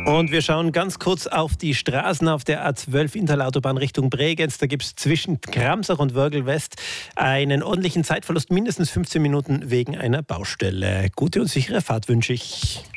Und wir schauen ganz kurz auf die Straßen auf der A12 Interlautobahn Richtung Bregenz. Da gibt es zwischen Kramsach und Wörgl West einen ordentlichen Zeitverlust, mindestens 15 Minuten wegen einer Baustelle. Gute und sichere Fahrt wünsche ich.